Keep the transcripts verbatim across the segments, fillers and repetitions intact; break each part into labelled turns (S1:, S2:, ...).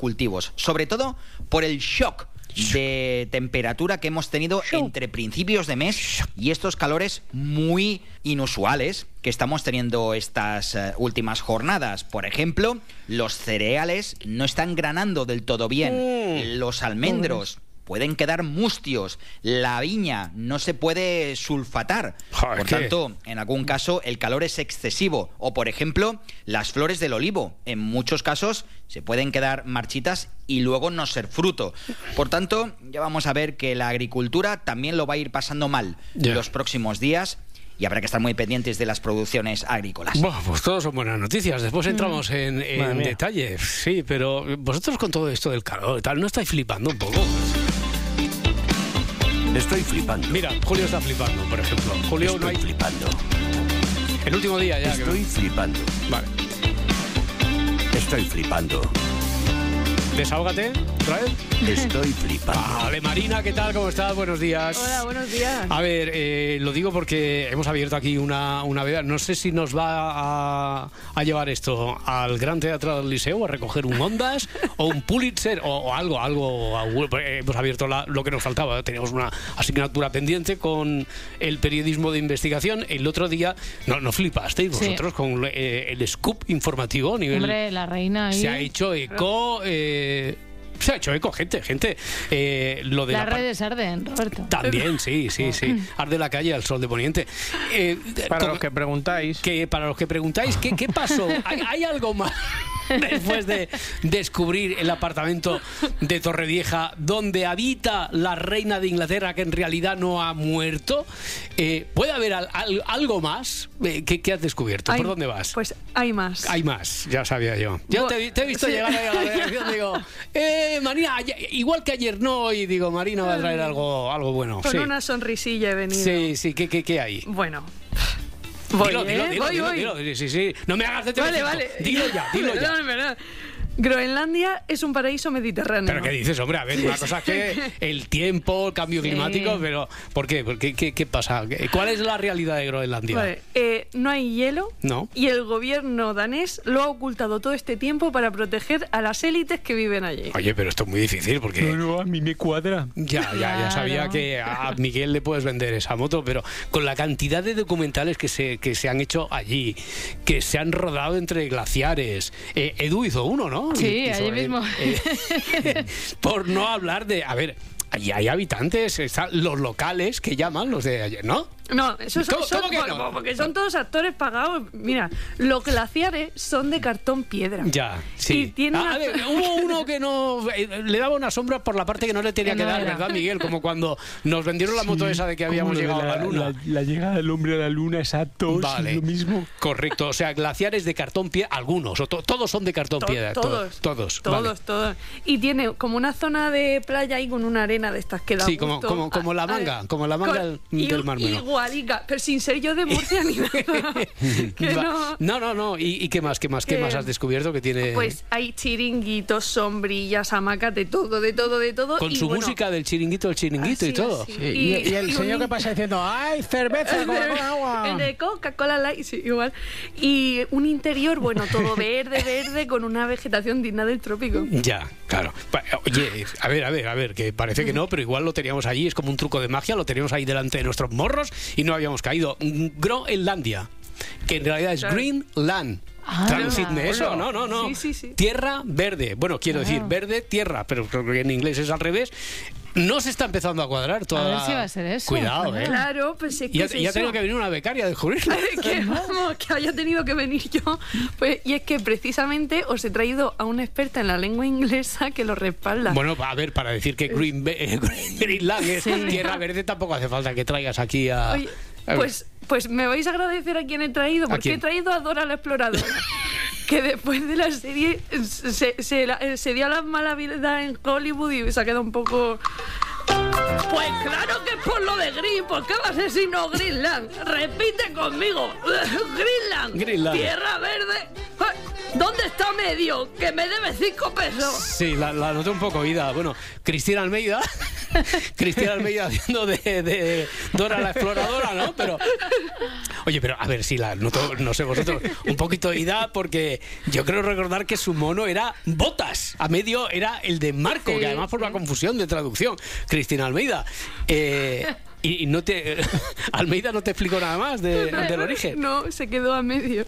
S1: cultivos, sobre todo por el shock de temperatura que hemos tenido entre principios de mes y estos calores muy inusuales que estamos teniendo estas uh, últimas jornadas. Por ejemplo, los cereales no están granando del todo bien, mm. los almendros pueden quedar mustios, la viña no se puede sulfatar.
S2: Joder,
S1: por
S2: ¿qué?
S1: tanto, en algún caso el calor es excesivo. O, por ejemplo, las flores del olivo. En muchos casos se pueden quedar marchitas y luego no ser fruto. Por tanto, ya vamos a ver que la agricultura también lo va a ir pasando mal
S2: yeah.
S1: en los próximos días. Y habrá que estar muy pendientes de las producciones agrícolas.
S2: Bueno, pues todos son buenas noticias. Después entramos mm. en, en detalle. Sí, pero vosotros con todo esto del calor y tal, ¿no estáis flipando un poco?
S3: Estoy flipando.
S2: Mira, Julio está flipando, por ejemplo. Julio,
S3: Estoy
S2: no hay...
S3: flipando.
S2: El último día ya.
S3: Estoy
S2: que...
S3: flipando.
S2: Vale.
S3: Estoy flipando.
S2: Desahógate, otra vez.
S3: Estoy flipando.
S2: Vale, Marina, ¿qué tal? ¿Cómo estás? Buenos días.
S4: Hola, buenos días.
S2: A ver, eh, lo digo porque hemos abierto aquí una, una veda. No sé si nos va a, a llevar esto al Gran Teatro del Liceo a recoger un Ondas o un Pulitzer o, o algo, algo. Hemos abierto la, lo que nos faltaba. Teníamos una asignatura pendiente con el periodismo de investigación. El otro día, no, no flipasteis vosotros sí. con eh, el scoop informativo a nivel.
S4: Hombre, la reina ahí.
S2: Se ha hecho eco. Eh, Se ha hecho eco, gente, gente. Eh, lo de
S4: Las
S2: la
S4: redes arden, Roberto.
S2: También, sí, sí, sí. Arde la calle al sol de poniente. Eh,
S5: para
S2: como,
S5: los que preguntáis.
S2: Que para los que preguntáis, ¿qué, qué pasó? ¿Hay, ¿Hay algo más después de descubrir el apartamento de Torrevieja donde habita la reina de Inglaterra que en realidad no ha muerto? Eh, ¿Puede haber al, al, algo más? Eh, ¿qué, ¿Qué has descubierto?
S6: Hay,
S2: ¿Por dónde vas?
S6: Pues hay más.
S2: Hay más, ya sabía yo. Yo te, te he visto
S6: sí.
S2: llegar ahí a la redacción, digo, eh, Marina, igual que ayer no, y digo, Marina va a traer algo, algo bueno.
S6: Con
S2: sí.
S6: una sonrisilla he venido.
S2: Sí, sí, ¿qué, qué, qué hay?
S6: Bueno. Voy,
S2: dilo,
S6: ¿eh?
S2: dilo, dilo,
S6: voy,
S2: dilo,
S6: voy.
S2: dilo, dilo, sí, sí. No me hagas de
S6: Vale,
S2: televisión.
S6: vale.
S2: Dilo ya, dilo ya.
S6: Perdón, perdón. Groenlandia es un paraíso mediterráneo.
S2: ¿Pero qué dices, hombre? A ver, una cosa es que el tiempo, el cambio climático, sí. pero ¿por qué? ¿Por qué, qué, qué pasa? ¿Cuál es la realidad de Groenlandia?
S6: Vale, eh, no hay hielo.
S2: No.
S6: Y el gobierno danés lo ha ocultado todo este tiempo para proteger a las élites que viven allí.
S2: Oye, pero esto es muy difícil porque...
S5: No, no, a mí me cuadra.
S2: Ya, ya, ya sabía
S6: Claro.
S2: que a Miguel le puedes vender esa moto, pero con la cantidad de documentales que se, que se han hecho allí, que se han rodado entre glaciares. Eh, Edu hizo uno, ¿no?
S4: Sí,
S2: Hizo,
S4: allí
S2: eh,
S4: mismo.
S2: eh, por no hablar de... A ver, allí hay habitantes, están los locales que llaman, los de ayer, ¿no?
S6: No, esos
S2: ¿Cómo-
S6: son,
S2: cómo que
S6: son-
S2: no?
S6: porque son todos actores pagados. Mira, los glaciares son de cartón piedra.
S2: Ya, sí.
S6: Y tiene
S2: Ah,
S6: una-
S2: a ver, hubo uno que no... eh, le daba una sombra por la parte que no le tenía
S4: Que
S2: que
S4: no
S2: dar,
S4: era.
S2: ¿verdad, Miguel? Como cuando nos vendieron la moto
S5: Sí,
S2: esa de que
S5: como
S2: habíamos
S5: lo de
S2: llegado a la luna.
S5: La, la llegada del hombre a la luna, exacto.
S2: Vale.
S5: Sí, lo mismo.
S2: Correcto, o sea, glaciares de cartón piedra, algunos, o to- todos son de cartón
S6: To-
S2: piedra. to-
S6: todos,
S2: todos.
S6: Todos,
S2: vale.
S6: todos. Y tiene como una zona de playa ahí con una arena de estas que da
S2: Sí, como,
S6: gusto.
S2: como, como la
S6: Ah,
S2: manga,
S6: ah,
S2: como la manga
S6: con-
S2: del, del
S6: i-
S2: Mar Menor.
S6: Igualica, pero sin ser yo de Murcia ni nada. Que
S2: Va-
S6: no.
S2: no, no, no. ¿Y, y qué más? ¿Qué más? ¿Qué
S6: Que-
S2: más has descubierto que tiene?
S6: Pues hay chiringuitos, sombrillas, hamacas, de todo, de todo, de todo.
S2: con
S6: y
S2: su
S6: bueno,
S2: música del chiringuito, el chiringuito y
S6: así,
S2: todo.
S6: así.
S5: Sí, y, y el
S6: y
S5: señor
S6: un-
S5: que pasa diciendo, ¡ay, cerveza,
S6: El de-
S5: Coca-Cola, agua!
S6: el de Coca-Cola Light, sí, igual. Y un interior, bueno, todo verde, verde, con una vegetación digna del trópico.
S2: Ya, claro. Pa- Oye, a ver, a ver, a ver, que parece que no, pero igual lo teníamos allí, es como un truco de magia, lo teníamos ahí delante de nuestros morros y no habíamos caído. Groenlandia, que en realidad es
S6: Claro.
S2: Greenland.
S4: Ah,
S2: Traducidme eso,
S5: hola.
S2: no, no, no.
S6: Sí, sí, sí.
S2: Tierra verde. Bueno, quiero
S4: Claro.
S2: decir verde, tierra, pero creo que en inglés es al revés. No se está empezando a cuadrar toda
S4: A ver
S2: la-
S4: si va a ser eso.
S2: Cuidado, ¿eh?
S6: Claro, pues es que
S2: Y ha,
S6: es
S2: y ha
S6: eso.
S2: tenido que venir una becaria a descubrirlo.
S6: que vamos, que haya tenido que venir yo. Pues, y es que precisamente os he traído a una experta en la lengua inglesa que lo respalda.
S2: Bueno, a ver, para decir que Green, eh, Greenland es
S4: Sí.
S2: tierra verde, tampoco hace falta que traigas aquí a...
S6: Oye,
S2: a ver.
S6: pues, pues me vais a agradecer a quien he traído, porque
S2: quién?
S6: he traído a Dora la exploradora. Que después de la serie se, se, la- se dio la mala vida en Hollywood y se ha quedado un poco... Pues claro que es por lo de Green. ¿Por qué va a ser si no Greenland? Repite conmigo. Greenland.
S2: Greenland.
S6: Tierra verde. Ay, ¿dónde está medio? Que me debe cinco pesos.
S2: Sí, la, la noté un poco oída. Bueno, Cristina Almeida Cristina Almeida haciendo de, de Dora la exploradora, ¿no? Pero, oye, pero a ver si la noto, no sé vosotros, un poquito de ida, porque yo creo recordar que su mono era Botas, a medio era el de Marco,
S6: Sí,
S2: que además por
S6: sí.
S2: la confusión de traducción, Cristina Almeida. Eh, y, y no te Almeida no te explicó nada más de, del origen.
S6: No, se quedó a medio.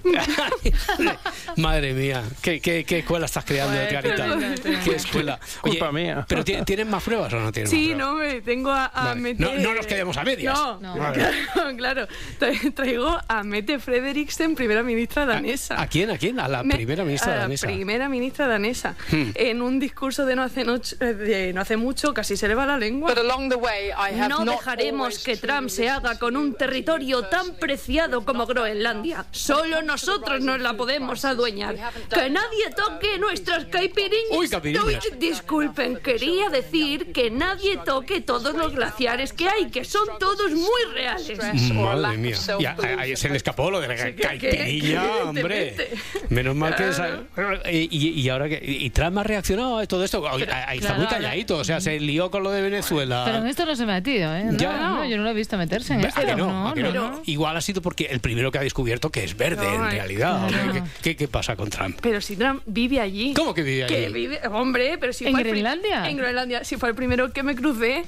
S2: Madre mía, ¿qué, qué, qué escuela estás creando,
S4: Bueno,
S2: Edgarita?
S4: bueno.
S2: ¿Qué escuela? Oye,
S5: Culpa mía.
S2: ¿pero ti- tienen más pruebas o no tienen
S6: Sí,
S2: más pruebas?
S6: no, me tengo a, a
S2: Vale.
S6: Mete...
S2: No- no nos quedemos a medias.
S6: No,
S4: No.
S2: Vale.
S6: claro, claro. Tra- Traigo a Mette Frederiksen, primera ministra danesa.
S2: ¿A, a quién? ¿A quién? A la
S6: Me-
S2: primera ministra
S6: a la
S2: danesa.
S6: primera ministra danesa.
S2: Hmm.
S6: En un discurso de no hace, noche- eh, de no hace mucho, casi se le va la lengua.
S7: No dejaremos que Trump se haga con un territorio tan preciado como Groenlandia. Solo nosotros nos la podemos adueñar. Que nadie toque nuestras caipirinhas.
S2: Uy, caipirinhas.
S7: Uy, disculpen, quería decir que nadie toque todos los glaciares que hay, que son todos muy reales.
S2: Madre mía. Ya, ahí se le escapó lo de la
S6: que-
S2: caipirinha,
S6: que-
S2: hombre.
S6: evidentemente.
S2: Menos mal que... esa- Y, y ahora que... ¿Y Trump ha reaccionado a todo esto? Ahí ahí está
S4: claro,
S2: muy calladito. O sea, se lió con lo de Venezuela.
S4: Pero en esto no se me ha metido, ¿eh? No,
S2: Ya.
S4: no, yo no lo he visto meterse en
S2: ¿A
S4: esto.
S2: que no?
S4: no,
S2: ¿A que no?
S4: no, no.
S2: Igual ha sido porque el primero que ha descubierto que es verde, en
S6: No,
S2: realidad.
S4: claro.
S2: ¿Qué, qué, qué pasa con Trump?
S6: Pero si Trump vive allí.
S2: ¿Cómo que vive
S6: Que
S2: allí?
S6: vive, hombre, pero si
S4: ¿En
S6: fue el pri-
S4: Groenlandia?
S6: En Groenlandia, si fue el primero que me crucé.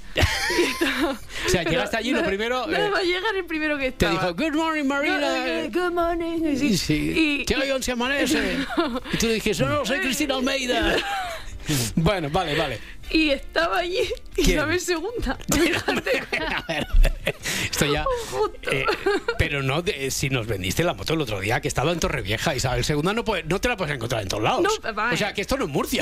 S2: O sea, llegaste allí, lo primero...
S6: Nada
S2: eh,
S6: más llegar el primero que
S2: te
S6: estaba.
S2: dijo, good morning, Marina.
S6: Good morning. Sí.
S2: Sí.
S6: Y-
S2: ¿Qué hoy se amanece? Y tú le dijiste, no, no, soy Cristina Almeida. Bueno, vale, vale.
S6: Y estaba allí
S2: ¿Quién?
S6: Isabel segunda. Fíjate.
S2: A ver, esto ya...
S6: Justo.
S2: eh, pero no, de- si nos vendiste la moto el otro día, que estaba en Torrevieja, Isabel segunda, no, puede- no te la puedes encontrar en todos lados.
S6: No, vale.
S2: O sea, que esto no es Murcia.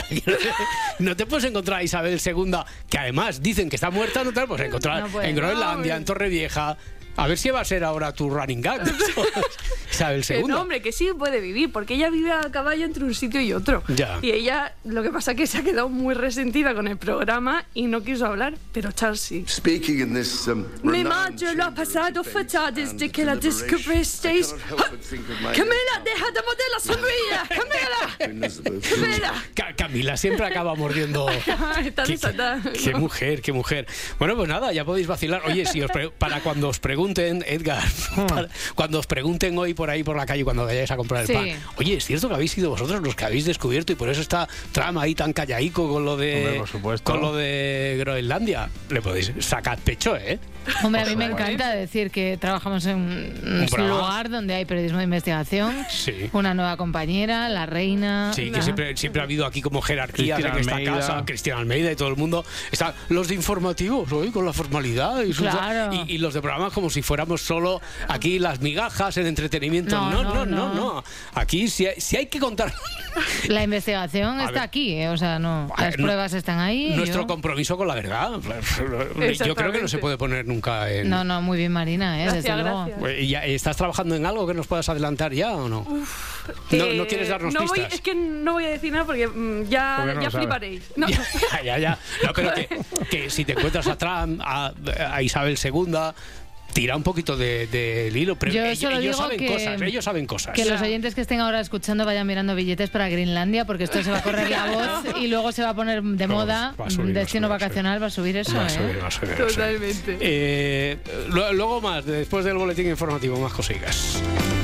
S2: No te puedes encontrar a Isabel segunda, que además dicen que está muerta, no te la puedes encontrar
S4: No puede.
S2: en Groenlandia,
S6: No,
S2: en Torrevieja. A ver si va a ser ahora tu running gag. Isabel
S6: Que
S2: segunda.
S6: no, hombre, que sí puede vivir, porque ella vive a caballo entre un sitio y otro.
S2: Ya.
S6: Y ella, lo que pasa es que se ha quedado muy resentida con el programa y no quiso hablar, pero Charles sí.
S8: Speaking in this, um,
S7: Mi
S8: renowned
S7: madre lo ha
S8: chamber of
S7: pasado
S8: defense
S7: fatal
S8: and
S7: desde que la
S8: deliberation,
S7: descubristeis.
S8: I cannot help but think of my
S7: Camila, deja de morder la sombrilla. Camila.
S8: Elizabeth.
S7: Camila.
S2: Ca- Camila siempre acaba mordiendo.
S6: Está
S2: Qué,
S6: desatada.
S2: qué- qué mujer, qué mujer. Bueno, pues nada, ya podéis vacilar. Oye, si os pre- para cuando os pregunten, Edgar, para- cuando os pregunten hoy por ahí por la calle, cuando vayáis a comprar el
S4: Sí.
S2: pan, oye, ¿es cierto que habéis sido vosotros los que habéis descubierto y por eso está Trump ahí tan callaico con lo de
S5: Hombre, por supuesto.
S2: con lo de Groenlandia? Le podéis sacar pecho, ¿eh?
S4: Hombre, a mí me encanta decir que trabajamos en un
S2: programa.
S4: lugar donde hay periodismo de investigación,
S2: Sí.
S4: una nueva compañera, la reina.
S2: Sí, que
S4: Nah.
S2: siempre, siempre ha habido aquí como jerarquías
S5: Cristina
S2: en esta
S5: Almeida.
S2: casa, Cristina Almeida y todo el mundo. Están los de informativos hoy con la formalidad y, sus-
S4: Claro.
S2: y, y los de programas como si fuéramos solo aquí las migajas, el entretenimiento.
S4: No,
S2: No, no, no,
S4: no,
S2: no.
S4: no.
S2: Aquí si hay, si hay que contar
S4: La investigación
S2: A
S4: está
S2: ver.
S4: aquí, ¿eh? O sea, no.
S2: A
S4: Las
S2: ver,
S4: pruebas están ahí.
S2: nuestro
S4: yo-
S2: compromiso con la verdad. Yo creo que no se
S6: Exactamente.
S2: puede poner nunca en...
S4: No, no, muy bien, Marina, ¿eh?
S6: Gracias,
S4: Desde luego.
S6: gracias.
S2: Pues, ¿y ya ¿Estás trabajando en algo que nos puedas adelantar ya o no? no,
S6: Eh,
S2: no quieres darnos
S6: no voy-
S2: pistas.
S6: es que no voy a decir nada porque mm, ya,
S5: Porque no
S6: ya
S5: lo sabe.
S6: fliparéis. No.
S2: Ya, ya, ya. No, pero que, que si te encuentras a Trump, a, a Isabel segunda, tira un poquito de, de hilo. Pero
S4: Yo
S2: ellos,
S4: solo
S2: ellos
S4: digo
S2: saben
S4: que-
S2: cosas, ellos saben cosas.
S4: Que los oyentes que estén ahora escuchando vayan mirando billetes para Grinlandia, porque esto se va a correr la voz y luego se va a poner de
S2: No,
S4: moda.
S2: va a subir, va a
S4: Destino
S2: subir, va a subir.
S4: vacacional va a subir eso,
S2: Va a subir,
S4: ¿eh?
S2: va a subir, va a subir.
S6: Totalmente.
S2: Eh, lo- luego más, después del boletín informativo, más cosillas.